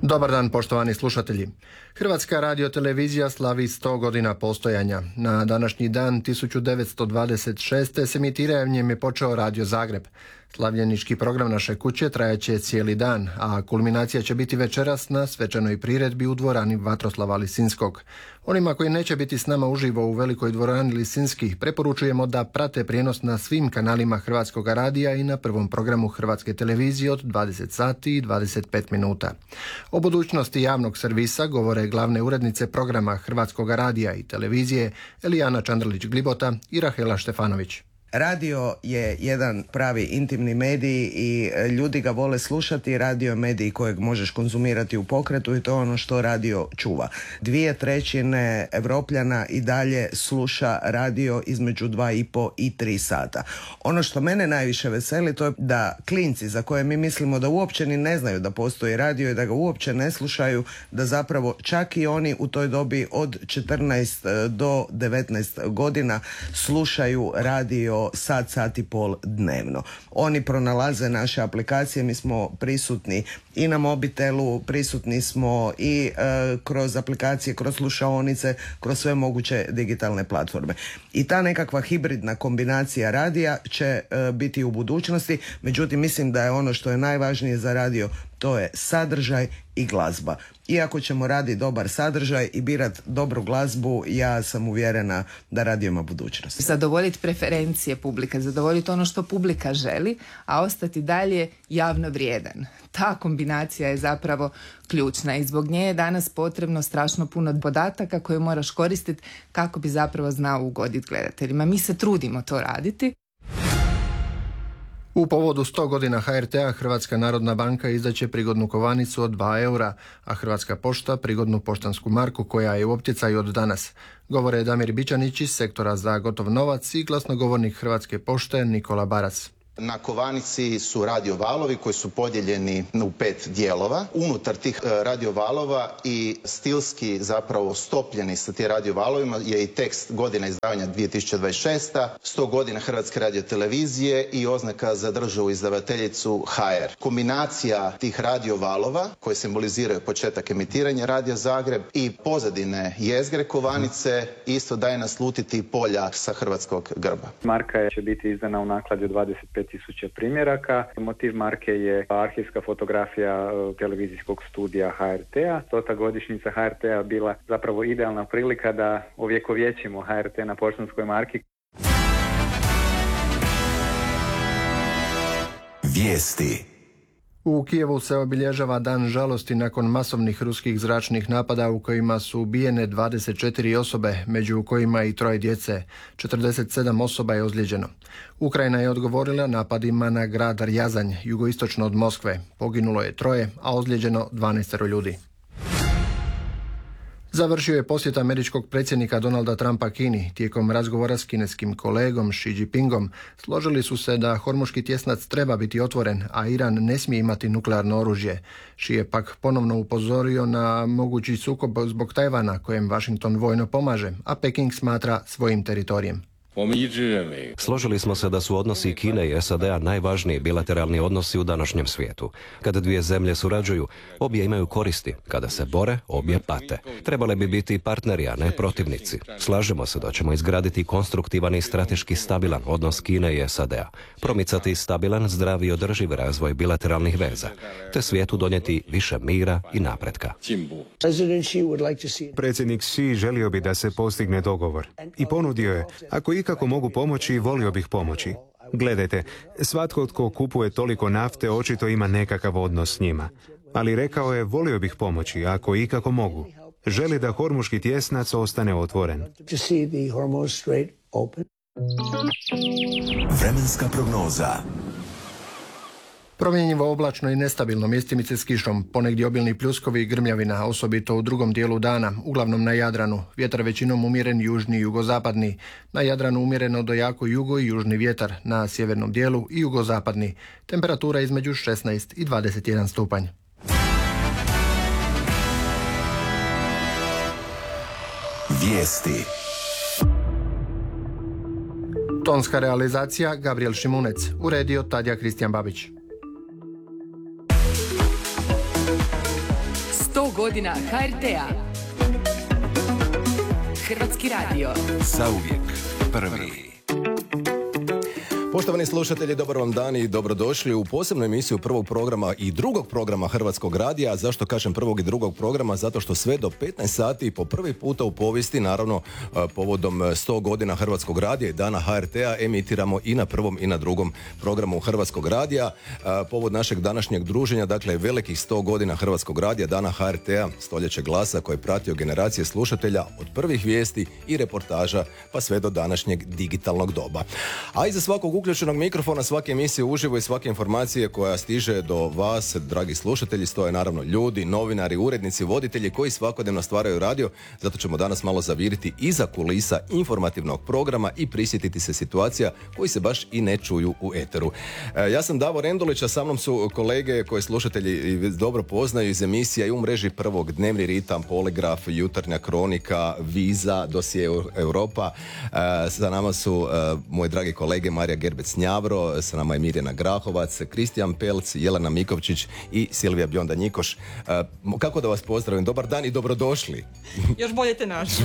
Dobar dan, poštovani slušatelji. Hrvatska radiotelevizija slavi 100 godina postojanja. Na današnji dan 1926. s emitiranjem je počeo Radio Zagreb. Slavljenički program naše kuće trajaće cijeli dan, a kulminacija će biti večeras na svečanoj priredbi u dvorani Vatroslava Lisinskog. Onima koji neće biti s nama uživo u velikoj dvorani Lisinskih preporučujemo da prate prijenos na svim kanalima Hrvatskog radija i na prvom programu Hrvatske televizije od 20 sati i 25 minuta. O budućnosti javnog servisa govore glavne urednice programa Hrvatskog radija i televizije Elijana Čandrlić-Glibota i Rahela Štefanović. Radio je jedan pravi intimni medij i ljudi ga vole slušati. Radio je medij kojeg možeš konzumirati u pokretu i to je ono što radio čuva. 2/3 Evropljana i dalje sluša radio između 2,5 i 3 sata. Ono što mene najviše veseli to je da klinci za koje mi mislimo da uopće ni ne znaju da postoji radio i da ga uopće ne slušaju, da zapravo čak i oni u toj dobi od 14 do 19 godina slušaju radio sat i pol dnevno. Oni pronalaze naše aplikacije, mi smo prisutni i na mobitelu, prisutni smo i kroz aplikacije, kroz slušaonice, kroz sve moguće digitalne platforme. I ta nekakva hibridna kombinacija radija će biti u budućnosti, međutim mislim da je ono što je najvažnije za radio, to je sadržaj i glazba. Iako ćemo raditi dobar sadržaj i birat dobru glazbu, ja sam uvjerena da radio ima budućnost. Zadovoljiti preferencije publike, zadovoljiti ono što publika želi, a ostati dalje javno vrijedan. Ta kombinacija je zapravo ključna i zbog nje je danas potrebno strašno puno podataka koje moraš koristiti kako bi zapravo znao ugoditi gledateljima. Mi se trudimo to raditi. U povodu 100 godina HRT-a Hrvatska narodna banka izdaće prigodnu kovanicu od 2 eura, a Hrvatska pošta prigodnu poštansku marku koja je u opticaju od danas. Govore Damir Bičanić iz sektora za gotov novac i glasnogovornik Hrvatske pošte Nikola Baras. Na kovanici su radiovalovi koji su podijeljeni u 5 dijelova. Unutar tih radiovalova i stilski zapravo stopljeni sa tim radiovalovima je i tekst godina izdavanja 2026. 100 godina Hrvatske radiotelevizije i oznaka za državu izdavateljicu HR. Kombinacija tih radiovalova koji simboliziraju početak emitiranja Radio Zagreb i pozadine jezgre kovanice isto daje naslutiti polja sa hrvatskog grba. Marka će biti izdana u nakladi od 25.000 primjeraka. Motiv marke je arhivska fotografija televizijskog studija HRT-a. 100. godišnjica HRT-a bila zapravo idealna prilika da ovjekovječimo HRT na poštanskoj marki. Vijesti. U Kijevu se obilježava dan žalosti nakon masovnih ruskih zračnih napada u kojima su ubijene 24 osobe, među kojima i 3 djece. 47 osoba je ozlijeđeno. Ukrajina je odgovorila napadima na grad Rjazanj, jugoistočno od Moskve. Poginulo je 3, a ozlijeđeno 12 ljudi. Završio je posjet američkog predsjednika Donalda Trumpa Kini. Tijekom razgovora s kineskim kolegom Xi Jinpingom složili su se da Hormuški tjesnac treba biti otvoren, a Iran ne smije imati nuklearno oružje. Xi je pak ponovno upozorio na mogući sukob zbog Tajvana, kojem Washington vojno pomaže, a Peking smatra svojim teritorijem. Složili smo se da su odnosi Kine i SAD-a najvažniji bilateralni odnosi u današnjem svijetu. Kada dvije zemlje surađuju, obje imaju koristi. Kada se bore, obje pate. Trebale bi biti partneri, a ne protivnici. Slažemo se da ćemo izgraditi konstruktivan i strateški stabilan odnos Kine i SAD-a, promicati stabilan, zdrav i održiv razvoj bilateralnih veza, te svijetu donijeti više mira i napretka. Predsjednik Xi želio bi da se postigne dogovor i ponudio je, ako ikako mogu pomoći, volio bih pomoći. Gledajte, svatko tko kupuje toliko nafte očito ima nekakav odnos s njima. Ali rekao je, volio bih pomoći, ako ikako mogu. Želi da Hormuški tjesnac ostane otvoren. Vremenska prognoza. Promjenjivo oblačno i nestabilno, mjestimice s kišom, ponegdje obilni pljuskovi i grmljavina, osobito u drugom dijelu dana, uglavnom na Jadranu. Vjetar većinom umjeren južni i jugozapadni. Na Jadranu umjereno do jako jugo i južni vjetar, na sjevernom dijelu i jugozapadni. Temperatura između 16 i 21 stupanj. Vijesti. Tonska realizacija Gabriel Šimunec, uredio Tadija Kristijan Babić. 100 godina HRT-a. Hrvatski radio. Zauvijek prvi. Poštovani slušatelji, dobar vam dan i dobrodošli u posebnu emisiju prvog programa i drugog programa Hrvatskog radija. Zašto kažem prvog i drugog programa? Zato što sve do 15 sati po prvi puta u povijesti, naravno povodom 100 godina Hrvatskog radija i dana HRT-a, emitiramo i na prvom i na drugom programu Hrvatskog radija. Povod našeg današnjeg druženja, dakle velikih 100 godina Hrvatskog radija, dana HRT-a, stoljeće glasa koje je pratio generacije slušatelja od prvih vijesti i reportaža pa sve do današnjeg digitalnog doba. A iza svakog uključenog mikrofona, svake emisije uživo i svake informacije koja stiže do vas, dragi slušatelji, stoje naravno ljudi, novinari, urednici, voditelji koji svakodnevno stvaraju radio. Zato ćemo danas malo zaviriti iza kulisa informativnog programa i prisjetiti se situacija koji se baš i ne čuju u eteru. Ja sam Davor Endulić, a sa mnom su kolege koje slušatelji dobro poznaju iz emisija i u mreži Prvog, Dnevni ritam, Poligraf, Jutarnja kronika, Viza, Dosije Europa. Sa nama su moji dragi kolege Marija Gerbec-Njavro, sa nama je Mirjana Grahovac, Kristijan Pelc, Jelena Mikovčić i Silvija Bjonda-Njikoš. Kako da vas pozdravim? Dobar dan i dobrodošli. Još bolje te našli.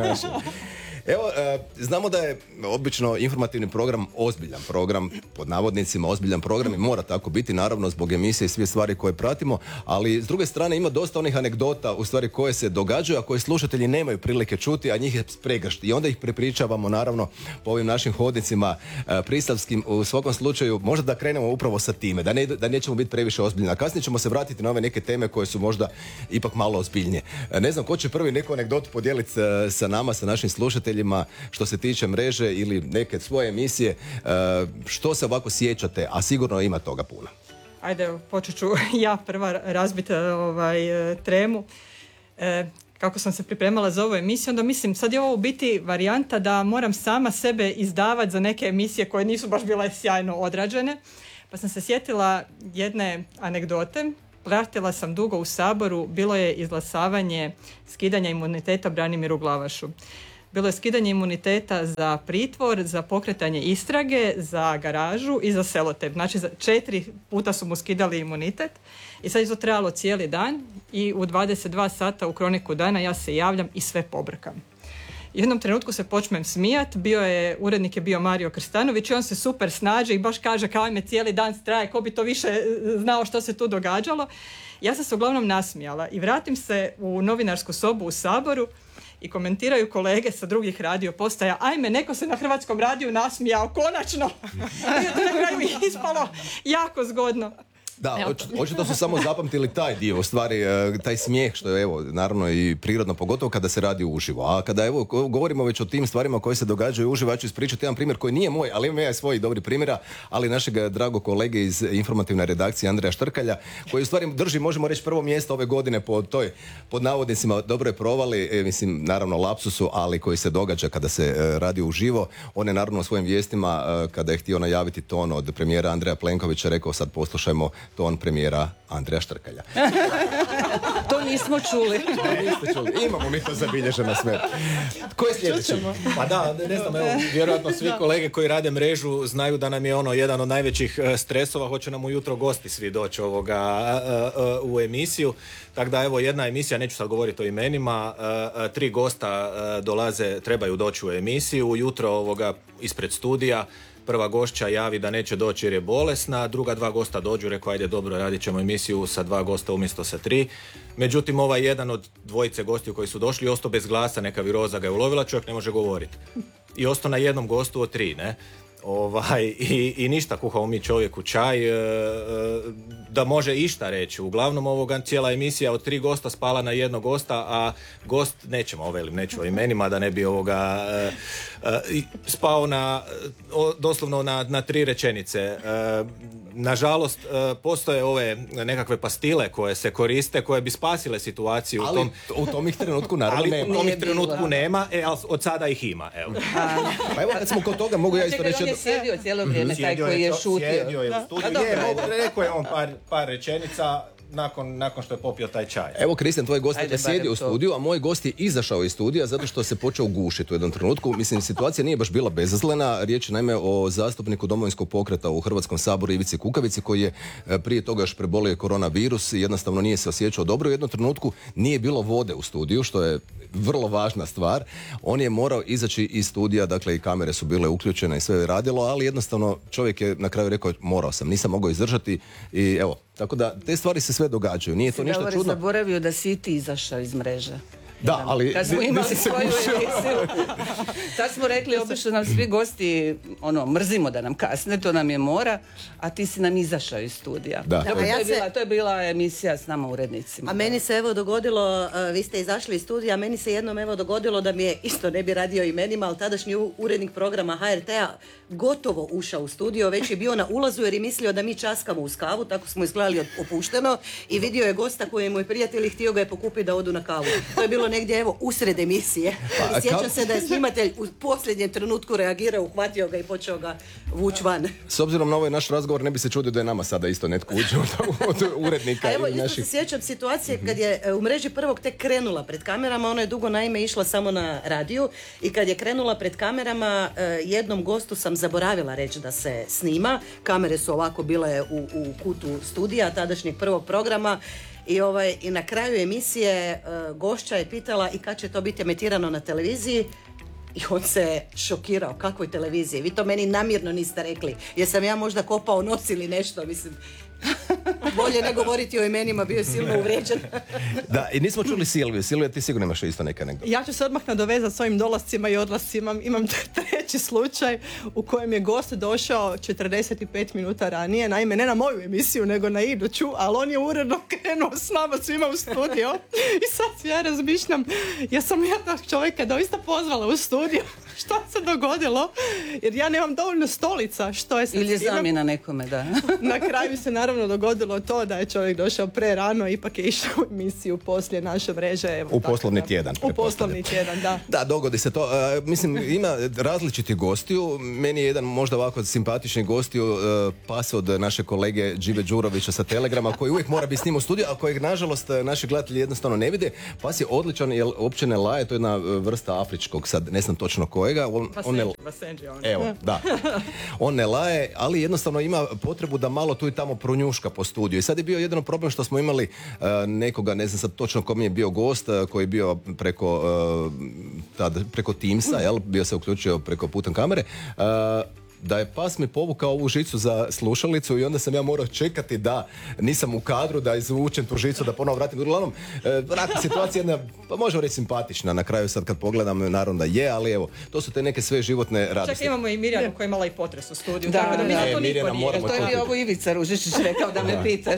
Evo, znamo da je obično informativni program ozbiljan program, pod navodnicima ozbiljan program i mora tako biti, naravno zbog emisije i sve stvari koje pratimo, ali s druge strane ima dosta onih anegdota u stvari koje se događaju, a koje slušatelji nemaju prilike čuti, a njih je pregršt i onda ih prepričavamo naravno po ovim našim hodnicima pristavskim. U svakom slučaju možda da krenemo upravo sa time, da nećemo biti previše ozbiljni, a kasnije ćemo se vratiti na ove neke teme koje su možda ipak malo ozbiljnije. Ne znam ko će prvi neku anegdotu podijeliti sa nama, sa našim slušateljima što se tiče mreže ili neke svoje emisije. Što se ovako sjećate, a sigurno ima toga puno? Ajde, počet ću ja prva razbiti tremu. Kako sam se pripremala za ovu emisiju, onda mislim, sad je ovo u biti varijanta da moram sama sebe izdavati za neke emisije koje nisu baš bile sjajno odrađene. Pa sam se sjetila jedne anegdote. Pratila sam dugo u Saboru, bilo je izglasavanje skidanja imuniteta Branimiru Glavašu. Bilo je skidanje imuniteta za pritvor, za pokretanje istrage, za garažu i za selotep. Znači 4 puta su mu skidali imunitet i sad je to trajalo cijeli dan i u 22 sata u Kroniku dana ja se javljam i sve pobrkam. U jednom trenutku se počnem smijat, urednik je bio Mario Krstanović i on se super snađe i baš kaže kao me cijeli dan traje, ko bi to više znao što se tu događalo. Ja sam se uglavnom nasmijala i vratim se u novinarsku sobu u Saboru i komentiraju kolege sa drugih radio postaja, ajme, neko se na Hrvatskom radiju nasmijao, konačno! I to na kraju ispalo jako zgodno. Da, očito su samo zapamtili taj dio, u stvari taj smijeh, što je evo naravno i prirodno, pogotovo kada se radi uživo. A kada evo govorimo već o tim stvarima koje se događaju uživo, ja ću ispričati jedan primjer koji nije moj, ali imam ja svoj dobri primjera, ali našeg dragog kolege iz informativne redakcije Andreja Štrkalja, koji u stvari drži, možemo reći, prvo mjesto ove godine pod navodnicima dobro je provali, mislim naravno lapsusu, ali koji se događa kada se radi uživo. On je naravno u svojim vijestima, kada je htio najaviti ton od premijera Andreja Plenkovića, rekao sad poslušajmo ton premijera Andreja Štrkalja. To nismo čuli. Imamo mi to zabilježeno sve. Ko je sljedeći? Pa da, ne znam, evo, vjerojatno svi kolege koji rade mrežu znaju da nam je jedan od najvećih stresova, hoće nam ujutro gosti svi doći u emisiju. Tako da evo jedna emisija, neću sad govoriti o imenima, 3 gosta trebaju doći u emisiju, ujutro ispred studija. Prva gošća javi da neće doći jer je bolesna, druga 2 gosta dođu, rekao ajde dobro, radit ćemo emisiju sa 2 gosta umjesto sa 3. Međutim, jedan od 2 gostiju koji su došli ostao bez glasa, neka viroza ga je ulovila, čovjek ne može govoriti. I ostao na jednom gostu od 3, ne? I ništa, kuhao mi čovjeku čaj da može išta reći. Uglavnom cijela emisija od 3 gosta spala na jednog gosta, a gost, neću o imenima da ne bi spao doslovno na 3 rečenice. Nažalost, postoje ove nekakve pastile koje se koriste, koje bi spasile situaciju. Ali u tom ih trenutku naravno nema. Ali u tom ih trenutku nema, ali od sada ih ima. Evo. Pa evo kad smo kod toga, mogu ja isto reći... On je sjedio cijelo vrijeme, taj koji je šutio. Sjedio je u studiju. Rekao je on par rečenica, nakon što je popio taj čaj. Evo, Kristijan, tvoj gost je sjedi u studiju, a moj gost je izašao iz studija zato što se počeo gušiti u jednom trenutku. Mislim, situacija nije baš bila bezazlena. Riječ je naime o zastupniku Domovinskog pokreta u Hrvatskom saboru Ivici Kukavici, koji je prije toga još prebolio koronavirus i jednostavno nije se osjećao dobro. U jednom trenutku nije bilo vode u studiju, što je vrlo važna stvar. On je morao izaći iz studija, dakle i kamere su bile uključene i sve je radilo, ali jednostavno čovjek je na kraju rekao morao sam, nisam mogao izdržati i evo, tako da te stvari se sve događaju, nije to ništa čudno. Zaboravio da si i ti izašao iz mreže. Da, ali kad smo imali svoju emisiju, tad smo rekli, obično nam svi gosti mrzimo da nam kasne, to nam je mora, a ti si nam izašao iz studija. Da. To je bila emisija s nama urednicima. A meni se evo dogodilo, vi ste izašli iz studija, a meni se jednom evo dogodilo da mi je, isto ne bi radio imenima, ali tadašnji urednik programa HRT-a gotovo ušao u studio, već je bio na ulazu jer je mislio da mi časkamo uz kavu, tako smo izgledali opušteno, i vidio je gosta koji je moj prijatelj i htio ga je pokupiti da odu na kavu. To je bilo negdje evo usred emisije. I sjećam se da je snimatelj u posljednjem trenutku reagirao, uhvatio ga i počeo ga vući van. S obzirom na ovaj naš razgovor ne bi se čudio da je nama sada isto netko uđe od urednika. A evo, isto se sjećam situacije kad je u mreži prvog tek krenula pred kamerama, ona je dugo naime išla samo na radiju, i kad je krenula pred kamerama, jednom gostu sam zaboravila reći da se snima. Kamere su ovako bile u kutu studija tadašnjeg prvog programa. I na kraju emisije gošća je pitala i kad će to biti emitirano na televiziji, i on se šokirao, kakvoj televiziji, vi to meni namjerno niste rekli, jesam ja možda kopao nos ili nešto, mislim. Bolje ne govoriti o imenima, bio je silno uvrijeđen. Da, i nismo čuli Silviju. Silvija, ti sigurno imaš isto neke anegdote. Ja ću se odmah nadovezati s ovim dolascima i odlascima. Imam treći slučaj u kojem je gost došao 45 minuta ranije, naime ne na moju emisiju, nego na iduću, ali on je uredno krenuo s nama svima u studio. I sad ja razmišljam, jesam ja tog čovjeka doista pozvala u studio? Što se dogodilo? Jer ja nemam dovoljno stolica. Što je ili je zamjena nekome, da. Na kraju se naravno dogodilo to da je čovjek došao prerano, ipak je išao u emisiju poslije naše mreže. Evo, u poslovni tjedan. U poslovni tjedan, da. Da, dogodi se to. Mislim, ima različitih gostiju. Meni je jedan možda ovako simpatični gostiju pas od naše kolege Džive Đurovića sa Telegrama, koji uvijek mora biti s njim u studiju, a kojeg nažalost naši gledatelji jednostavno ne vide. Pas je odličan jer uopće ne laje, to je jedna vrsta afričkog, sad ne znam točno kojega. Evo, da. On ne laje, ali jednostavno ima potrebu da malo tu i tamo pronjuška po studiju. I sad je bio jedan problem što smo imali nekoga, ne znam sad točno kom je bio gost, koji je bio preko Teamsa, jel? Bio se uključio preko putem kamere. Da je pas mi povukao ovu žicu za slušalicu i onda sam ja morao čekati da nisam u kadru, da izvučem tu žicu, da ponovo vratim. Uglavnom, vratna situacija jedna, pa možemo reći simpatična. Na kraju sad kad pogledam, naravno da je, ali evo, to su te neke sve životne radosti. Čak imamo i Mirjanu koja je imala i potres u studiju. Da, tako da mi to niko nije. To je mi ovo Ivica Ružičić rekao da me pitaš.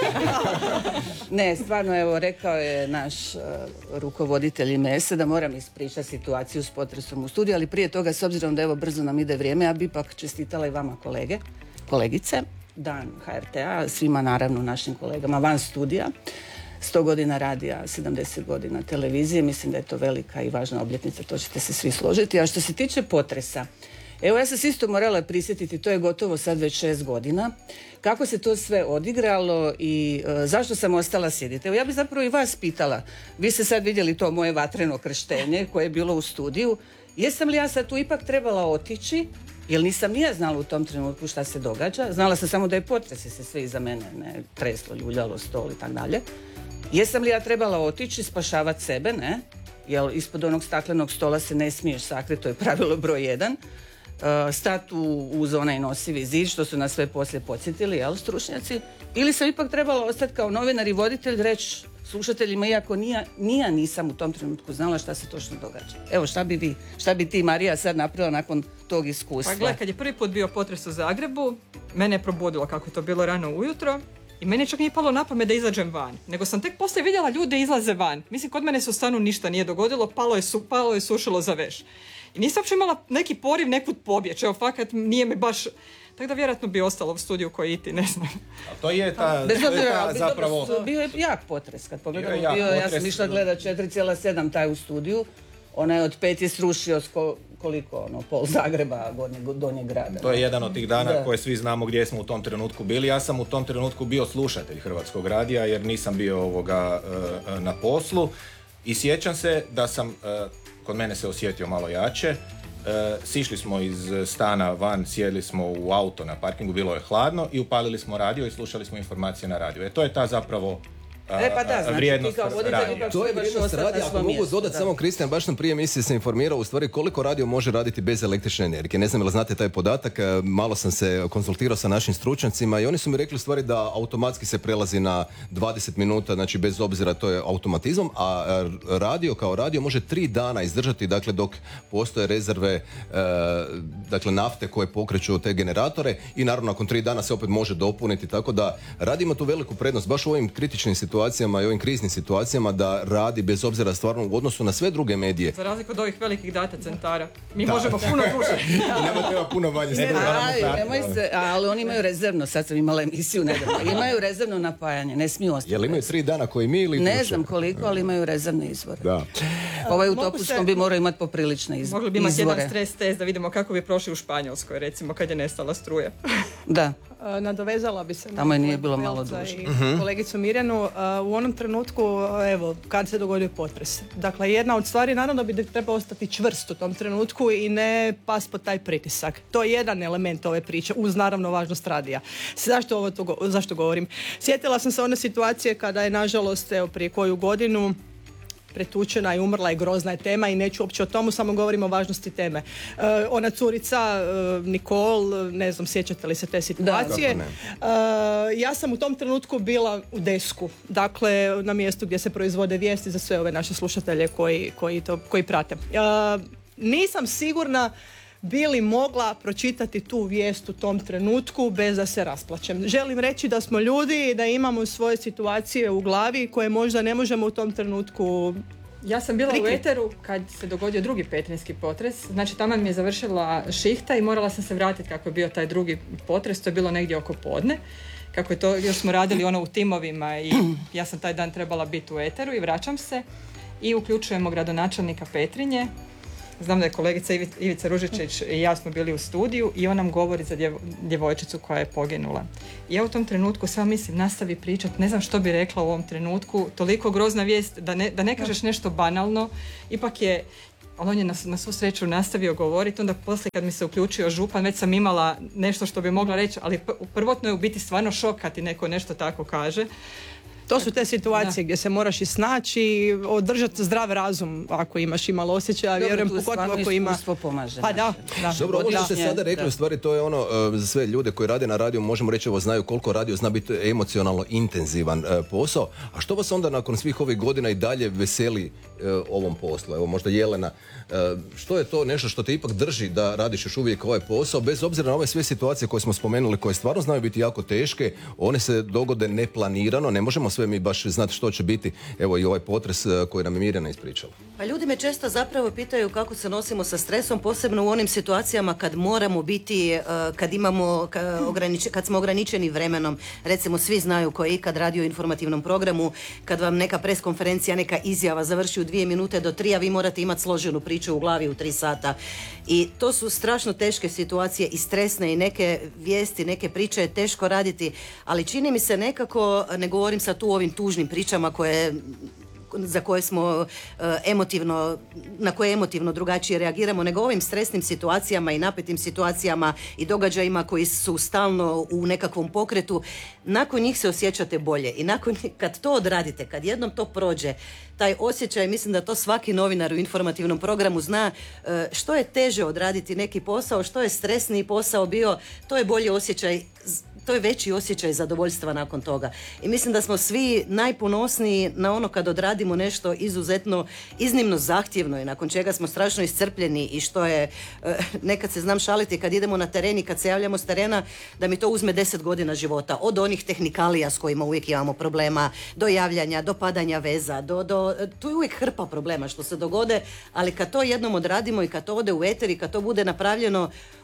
Ne, stvarno, evo, rekao je naš rukovoditelj IMS da moram ispričati situaciju s potresom u studiju, ali prije toga, s obzirom da evo brzo nam ide vrijeme, ja bi ipak čestitala i vama kolegice, dan HRT-a, svima naravno našim kolegama van studija, 100 godina radija, 70 godina televizije, mislim da je to velika i važna obljetnica, to ćete se svi složiti. A što se tiče potresa, evo ja sam se isto morala prisjetiti, to je gotovo sad već 6 godina, kako se to sve odigralo i zašto sam ostala sjediti. Evo ja bi zapravo i vas pitala, vi ste sad vidjeli to moje vatreno krštenje koje je bilo u studiju, jesam li ja sad tu ipak trebala otići, jer nisam ni ja znala u tom trenutku šta se događa, znala sam samo da je potres, se sve iza mene ne treslo, ljuljalo, stol i tako dalje. Jesam li ja trebala otići, spašavati sebe, ne, jer ispod onog staklenog stola se ne smiješ sakriti, to je pravilo broj 1. Stati uz onaj nosivi zid, što su nas sve poslije podsjetili, jel, stručnjaci, ili sam ipak trebala ostati kao novinar i voditelj, reći slušateljima, iako nisam u tom trenutku znala šta se točno događa. Evo, šta bi ti, Marija, sad napravila nakon tog iskustva? Pa gledaj, kad je prvi put bio potres u Zagrebu, mene je probudilo kako je to bilo rano ujutro i meni čak nije palo na pamet da izađem van, nego sam tek poslije vidjela ljude izlaze van. Mislim, kod mene se u stanu ništa nije dogodilo, palo je sušilo za veš. I nisam uopće imala neki poriv nekud pobjeći, evo, fakat nije mi baš... Tako da vjerojatno bi ostalo u studiju koji iti, ne znam. A to je ta, bez obzira, zapravo... Bio je jak potres, kad pogledamo, ja sam išla gledat 4,7 taj u studiju, ona je od 5 je srušio pol Zagreba, donjeg grada. To je jedan od tih dana koje svi znamo gdje smo u tom trenutku bili. Ja sam u tom trenutku bio slušatelj Hrvatskog radija jer nisam bio na poslu i sjećam se da sam, kod mene se osjetio malo jače. Sišli smo iz stana van, sjedli smo u auto na parkingu, bilo je hladno i upalili smo radio i slušali smo informacije na radiju. To je ta zapravo vrijednost radija. To je vrijednost radija. Ako mogu dodati samo, Kristijan, baš sam prije emisije se informirao u stvari koliko radio može raditi bez električne energije. Ne znam ili znate taj podatak, malo sam se konzultirao sa našim stručnjacima i oni su mi rekli u stvari da automatski se prelazi na 20 minuta, znači bez obzira, to je automatizam, a radio kao radio može 3 dana izdržati, dakle dok postoje rezerve dakle nafte koje pokreću te generatore i naravno nakon 3 dana se opet može dopuniti, tako da radio ima tu veliku prednost baš u ovim kritičnim situacijama i ovim kriznim situacijama da radi bez obzira stvarno u odnosu na sve druge medije. Za razliku od ovih velikih data centara. Mi možemo puno duže. Nema puno manje. Ali oni imaju rezervno, sad sam imala emisiju nedavno, imaju rezervno napajanje, ne smiju ostati. Jel imaju 3 dana koji mi ili ne znam koliko, ali imaju rezervne izvore. Da. Ovaj u Topuskom bi morao imati poprilične izvore. Mogli bi imati jedan stres test da vidimo kako bi prošli u Španjolskoj, recimo, kad je nestala struja. Da. Nadovezala bi se tamo je nije bilo malo duže. Kolegicu Mirjanu, u onom trenutku, evo, kad se dogodio potres. Dakle, jedna od stvari, naravno bi trebao ostati čvrst u tom trenutku i ne pas pod taj pritisak. To je jedan element ove priče, uz naravno važnost radija. Zašto govorim? Sjetila sam se one situacije kada je, nažalost, evo, prije koju godinu pretučena i umrla i grozna je tema i neću uopće o tomu, samo govorim o važnosti teme. Ona curica, Nikol, ne znam, sjećate li se te situacije? Ja sam u tom trenutku bila u Desku, dakle na mjestu gdje se proizvode vijesti za sve ove naše slušatelje koji prate. Nisam sigurna bi li mogla pročitati tu vijest u tom trenutku bez da se rasplačem. Želim reći da smo ljudi i da imamo svoje situacije u glavi koje možda ne možemo u tom trenutku. Ja sam bila u eteru kad se dogodio drugi petrinjski potres, znači tamo mi je završila šihta i morala sam se vratiti kako je bio taj drugi potres, to je bilo negdje oko podne. Kako je to, još smo radili u timovima i ja sam taj dan trebala biti u eteru i vraćam se i uključujemo gradonačelnika Petrinje. Znam da je kolegica Ivica Ružičić i ja smo bili u studiju i on nam govori za djevojčicu koja je poginula. I ja u tom trenutku samo mislim, nastavi pričat, ne znam što bi rekla u ovom trenutku, toliko grozna vijest da ne kažeš nešto banalno, ipak je, ali on je na svu sreću nastavio govoriti, onda poslije kad mi se uključio župan, već sam imala nešto što bi mogla reći, ali prvotno je u biti stvarno šok kad ti neko nešto tako kaže. To su te situacije gdje se moraš i snaći i održati zdrav razum ako imaš imalo osjećaja, vjerujem pogotovo ako ima. Pomaže. Pa da. Dobro, ovo što ste sada rekli, u stvari to je ono za sve ljude koji rade na radiju, možemo reći, evo, znaju koliko radio zna biti emocionalno intenzivan posao. A što vas onda nakon svih ovih godina i dalje veseli ovom poslu? Evo, možda Jelena, što je to nešto što te ipak drži da radiš još uvijek ovaj posao, bez obzira na ove sve situacije koje smo spomenuli, koje stvarno znaju biti jako teške, one se dogode neplanirano, ne možemo sve mi baš znati što će biti, evo i ovaj potres koji nam je Mirjana ispričala. Pa ljudi me često zapravo pitaju kako se nosimo sa stresom, posebno u onim situacijama kad moramo biti, kad smo ograničeni vremenom. Recimo, svi znaju ko je ikad radio u informativnom programu, kad vam neka preskonferencija, neka izjava završi u 2 minute do 3, a vi morate imati složenu priču u glavi u 3 sata. I to su strašno teške situacije i stresne i neke vijesti, neke priče je teško raditi, ali čini mi se nekako, ne govorim sad tu o ovim tužnim pričama za koje smo na koje emotivno drugačije reagiramo, nego ovim stresnim situacijama i napetim situacijama i događajima koji su stalno u nekakvom pokretu, nakon njih se osjećate bolje i kad to odradite, kad jednom to prođe, taj osjećaj, mislim da to svaki novinar u informativnom programu zna, što je teže odraditi neki posao, što je stresniji posao bio, to je bolji osjećaj, to je veći osjećaj zadovoljstva nakon toga. I mislim da smo svi najponosniji na ono kad odradimo nešto iznimno zahtjevno i nakon čega smo strašno iscrpljeni i što je, nekad se znam šaliti kad idemo na teren i kad se javljamo s terena, da mi to uzme 10 godina života. Od onih tehnikalija s kojima uvijek imamo problema, do javljanja, do padanja veza, tu je uvijek hrpa problema što se dogode, ali kad to jednom odradimo i kad to ode u eter i kad to bude napravljeno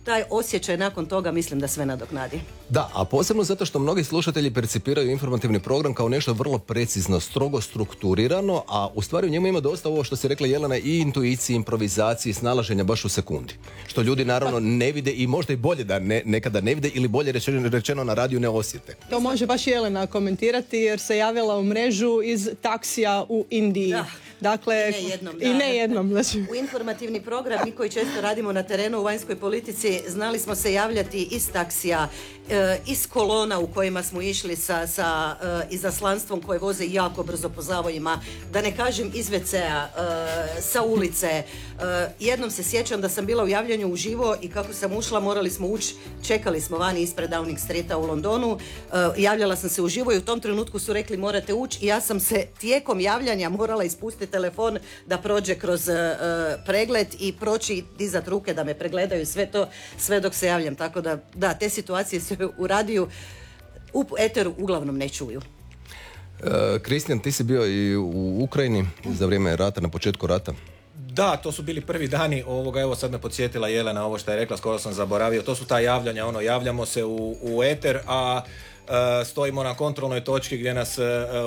taj osjećaj nakon toga mislim da sve nadoknadi. Da, a posebno zato što mnogi slušatelji percipiraju informativni program kao nešto vrlo precizno, strogo strukturirano, a u stvari u njemu ima dosta ovo što si rekla Jelena, i intuicije, improvizacije, snalaženja baš u sekundi. Što ljudi naravno ne vide i možda i bolje da nekada ne vide ili bolje rečeno na radiju ne osjete. To može baš Jelena komentirati jer se javila u mrežu iz taksija u Indiji. Da. Dakle, i ne jednom. Znači. U informativni program, mi koji često radimo na terenu u vanjskoj politici, znali smo se javljati iz taksija, iz kolona u kojima smo išli sa izaslanstvom koje voze jako brzo po zavojima, da ne kažem iz WC-a, sa ulice. Jednom se sjećam da sam bila u javljanju uživo i kako sam ušla morali smo ući, čekali smo vani ispred Downing Streeta u Londonu, javljala sam se uživo i u tom trenutku su rekli morate ući i ja sam se tijekom javljanja morala ispustiti telefon da prođe kroz pregled i proći dizat ruke da me pregledaju, sve dok se javljam. Tako da, te situacije se u radiju u eteru uglavnom ne čuju. Kristijan, ti si bio i u Ukrajini za vrijeme rata, na početku rata. Da, to su bili prvi dani ovoga, evo sad me podsjetila Jelena ovo što je rekla, skoro sam zaboravio, to su ta javljanja, javljamo se u eter, a stojimo na kontrolnoj točki gdje nas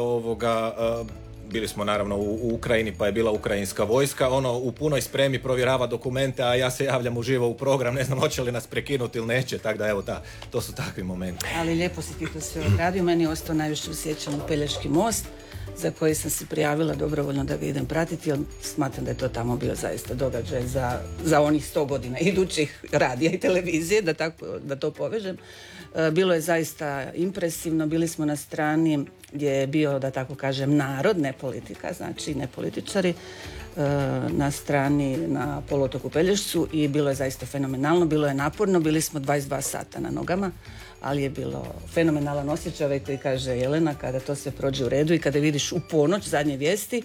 bili smo naravno u Ukrajini, pa je bila ukrajinska vojska, u punoj spremi provjerava dokumente, a ja se javljam uživo u program, ne znam hoće li nas prekinuti ili neće, tako da evo to su takvi momenti. Ali lijepo si ti to sve odradio, meni je ostao najviše usjećan Pelješki most, za koji sam se prijavila dobrovoljno da ga idem pratiti, jer smatram da je to tamo bio zaista događaj za onih 100 godina idućih radija i televizije, da to povežem. Bilo je zaista impresivno, bili smo na strani gdje je bio, da tako kažem, narod, ne politika, znači ne političari, na strani na poluotoku Pelješcu i bilo je zaista fenomenalno, bilo je naporno, bili smo 22 sata na nogama, ali je bilo fenomenalan osjećaj koji kaže Jelena, kada to sve prođe u redu i kada vidiš u ponoć zadnje vijesti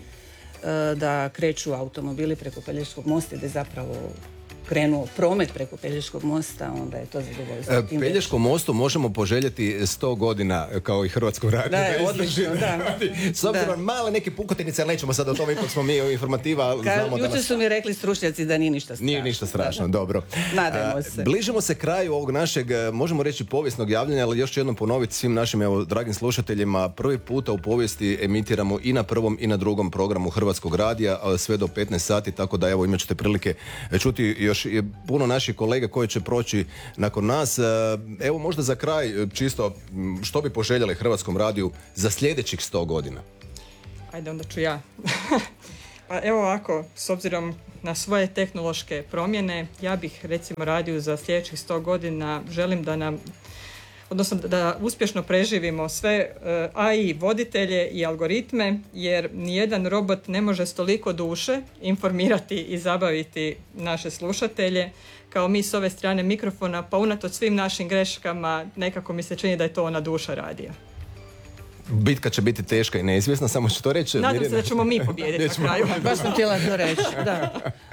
da kreću automobili preko Pelješkog mosta i da je zapravo krenuo promet preko Pelješkog mosta, onda je to zadovoljstvo. Pelješkom mostu možemo poželjeti 100 godina kao i Hrvatskom radiju. Da, je odlično, da. S obzirom male neke pukotinice, ali nećemo sad o tome, ipak smo mi informativa. Jučer su mi rekli stručnjaci da nije ništa strašno. Nije ništa strašno, dobro. Nadajmo se. Bližimo se kraju ovog našeg, možemo reći, povijesnog javljanja, ali još jednom ponoviti svim našim dragim slušateljima, prvi puta u povijesti emitiramo i na prvom i na drugom programu Hrvatskog radija, sve do 15 sati, tako da evo imat ćete prilike čuti još je puno naših kolega koji će proći nakon nas. Evo možda za kraj čisto što bi poželjeli Hrvatskom radiju za sljedećih 100 godina? Ajde, onda ću ja. Pa evo ovako, s obzirom na svoje tehnološke promjene, ja bih recimo radiju za sljedećih 100 godina, želim da nam, odnosno da uspješno preživimo sve AI voditelje i algoritme, jer nijedan robot ne može s toliko duše informirati i zabaviti naše slušatelje kao mi s ove strane mikrofona, pa unatoč svim našim greškama nekako mi se čini da je to ona duša radija. Bitka će biti teška i neizvjesna, samo ću to reći. Nadam se da ćemo mi pobijediti na kraju. Baš sam htjela to reći, da.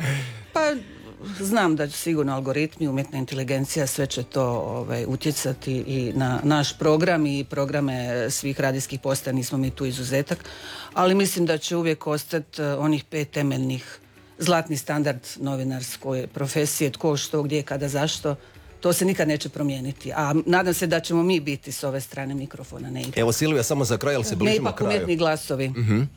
Pa znam da će sigurno algoritmi, umjetna inteligencija, sve će to utjecati i na naš program i programe svih radijskih postaja, nismo mi tu izuzetak, ali mislim da će uvijek ostati onih 5 temeljnih zlatni standard novinarske profesije, tko, što, gdje, kada, zašto. To se nikad neće promijeniti, a nadam se da ćemo mi biti s ove strane mikrofona. Ne ipak. Evo Silvija, samo za kraj, ali se bližimo kraju. Ne ipak umjetni glasovi.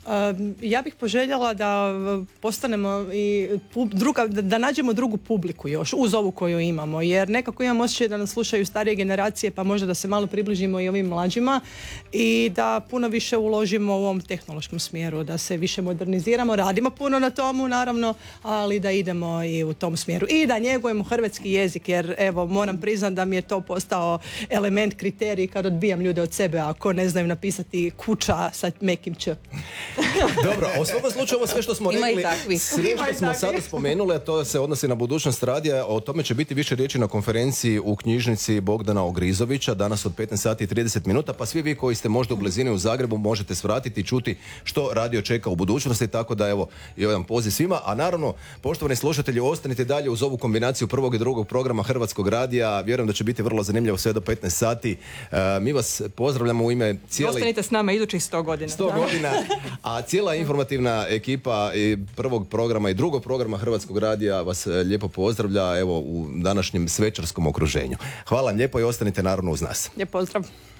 Ja bih poželjela da postanemo i da nađemo drugu publiku još uz ovu koju imamo, jer nekako imam osjećaj da nas slušaju starije generacije, pa možda da se malo približimo i ovim mlađima i da puno više uložimo u ovom tehnološkom smjeru, da se više moderniziramo, radimo puno na tomu naravno, ali da idemo i u tom smjeru i da njegujemo hrvatski jezik, jer evo moram priznati da mi je to postao element, kriterij kad odbijam ljude od sebe ako ne znaju napisati kuća sa mekim č. Dobro, u svakom slučaju ovo sve što smo rekli, sve što smo sada spomenuli, a to se odnosi na budućnost radija, o tome će biti više riječi na konferenciji u knjižnici Bogdana Ogrizovića danas od 15 sati i 30 minuta, pa svi vi koji ste možda u blizini u Zagrebu možete svratiti i čuti što radio čeka u budućnosti, tako da evo je jedan poziv svima, a naravno poštovani slušatelji, ostanite dalje uz ovu kombinaciju prvog i drugog programa Hrvatskog radija. Vjerujem da će biti vrlo zanimljivo sve do 15 sati. Mi vas pozdravljamo u ime cijele... Ostanite s nama idućih 100 godina. 100 godina. A cijela informativna ekipa i prvog programa i drugog programa Hrvatskog radija vas lijepo pozdravlja evo u današnjem svečarskom okruženju. Hvala vam lijepo i ostanite naravno uz nas. Lijep pozdrav.